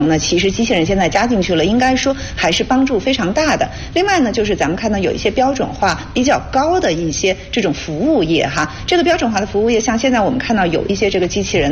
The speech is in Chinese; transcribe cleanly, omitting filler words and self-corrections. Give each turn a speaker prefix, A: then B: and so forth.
A: 那其实机器人现在加进去了，应该说还是帮助非常大的。另外呢，就是咱们看到有一些标准化比较高的一些这种服务业哈，这个标准化的服务业，像现在我们看到有一些这个机器人。